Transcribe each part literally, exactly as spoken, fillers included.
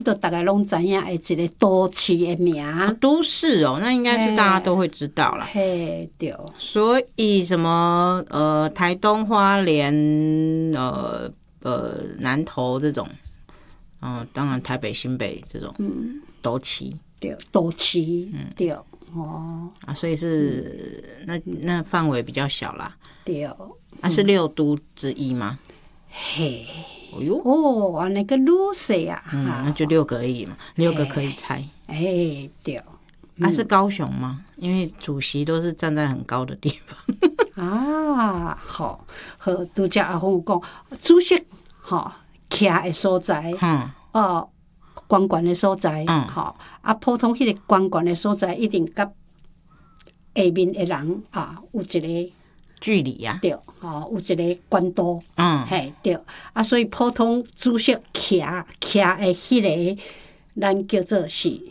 都大概拢知影的一个都市的名。 哦、都市哦，那应该是大家都会知道啦。 嘿，对。 所以什么呃，台东、花莲、呃呃南投这种，嗯、呃，当然台北、新北这种，嗯，都市。 对，都市，嗯，对。哦， 啊，所以是、嗯、那那范围比较小啦。 对， 啊，是六都之一吗？ 嘿， 哦哟， 哦，啊，那个路线啊， 嗯，那就六个而已嘛，六个可以猜。 哎，对。 啊，是高雄吗？因为主席都是站在很高的地方。 啊，好，和拄则阿峰讲，主席吼徛的所在，嗯，哦。关关的所在，嗯，吼，啊，普通迄个关关的所在，一定甲下面的人啊有一个距离啊， 对，吼，有一个关度， 嗯， 嘿，对，啊，所以普通主席徛徛的迄个，咱叫做是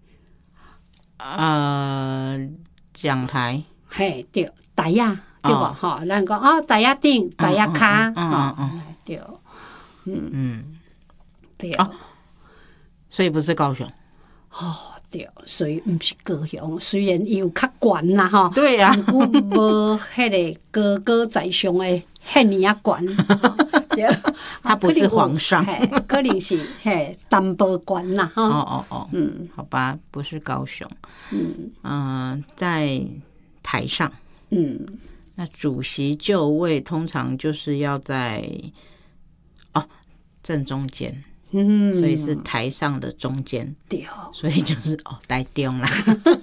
呃讲台， 嘿，对，台仔对无？吼，咱讲哦，台仔顶，台仔骹，吼，对，嗯嗯，对。 所以不是高雄， 哦，对，所以不是高雄，虽然伊有较悬啦吼， 对呀、啊， 不过无迄个高高在上的遐尼啊悬，对， 他不是皇上， 可能是嘿淡薄悬啦哈。 哦哦哦，嗯，好吧，不是高雄，嗯嗯、呃，在台上，嗯，那主席就位通常就是要在哦正中间。嗯，所以是台上的中间，对，所以就是哦，台中啦。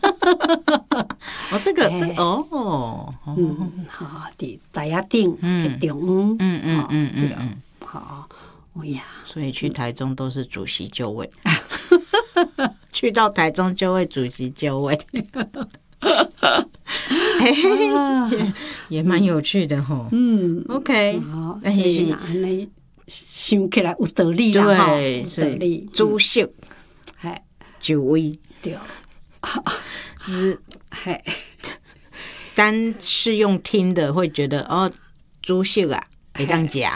哦，这个这个哦， 嗯，好的，台仔顶的中央，嗯嗯嗯嗯嗯，好，哎呀， 所以去台中都是主席就位，去到台中就位主席就位，也也蛮有趣的吼。嗯 ，OK， 好，所以那。想起来有道理啦， 对，有道理。主席，哎，就位， 对， 是，嘿，单是用听的会觉得哦，主席啊，会当食。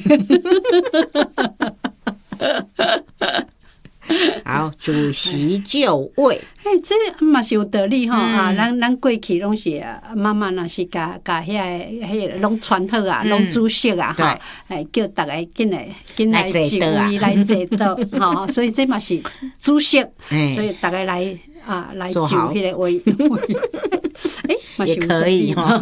好，主席就位， 哎，这嘛是有道理吼、嗯、啊！咱咱过去拢是妈妈若是甲甲遐个迄个拢传好啊，拢主席啊，哈，哎，叫大家紧来紧来就位来坐倒，吼，所以这嘛是主席，所以大家来啊来就迄个位，哎，嘛也可以哈。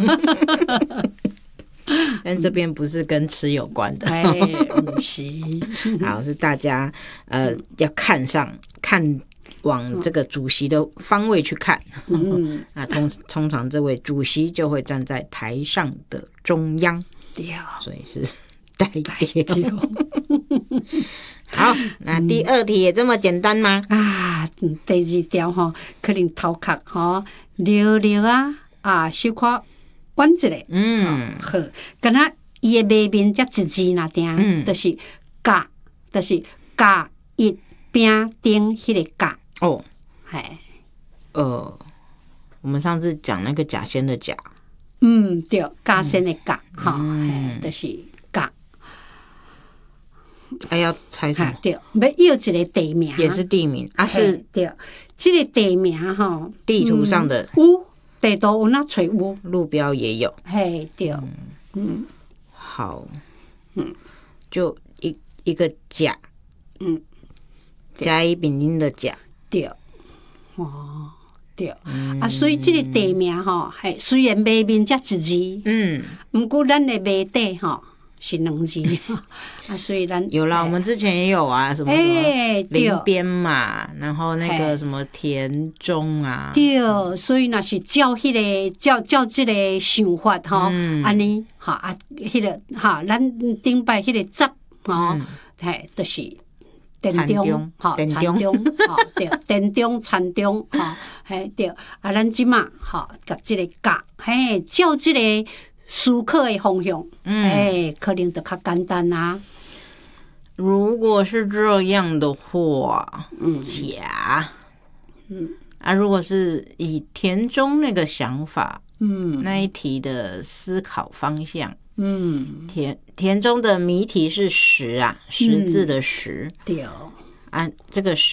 但这边不是跟吃有关的， 哎，不是， 好，是大家呃要看上看往这个主席的方位去看，嗯，啊，通通常这位主席就会站在台上的中央，对，所以是代表。好，那第二题也这么简单吗？ 啊，第二条哈，可能头壳哈，溜溜啊啊，小可。弯一个，嗯，好，敢若伊的眉面才一字那点，嗯，就是甲，就是甲一边顶迄个甲，哦， 嘿，呃，我们上次讲那个甲仙的甲， 嗯，对，甲仙的甲，哈、嗯，就是甲。 哎，要猜什么？ 对，要要一个地名， 也是地名啊，是对，这个地名哈， 地图上的有。地图有哪找有， 路标也有。 嘿，对，嗯， 嗯好，嗯，就一一个甲，嗯，甲乙丙丁的甲， 对，哦，对，嗯、啊，所以这个地名吼，嘿，虽然眉面才一字，嗯，不过咱的眉底吼是两字，啊，所以咱有啦，我们之前也有啊，什么什么林边嘛，然后那个什么田中啊， 对，所以那是照迄个照照这个想法吼，安尼哈啊，迄个哈，咱顶摆迄个集吼，嘿，就是田中哈，田中哈，对，田中田中哈，嘿对，啊，咱即马哈，甲这个甲，嘿，照这个。思考的方向，嗯，哎，可能就较简单啦。 如果是这样的话，嗯，甲，嗯啊，如果是以田中那个想法，嗯，那一题的思考方向，嗯，田田中的谜题是十啊，十字的十， 对、嗯、 啊，这个